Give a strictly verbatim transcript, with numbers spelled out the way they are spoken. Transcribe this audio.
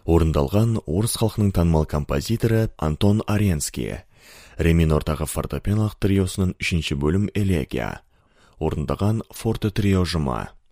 Орындалған орыс халқының танымал композиторы Антон Аренский. Ре минордағы фортепианолық триосының үшінші бөлім элегия. Орындаған форте трио ұжымы.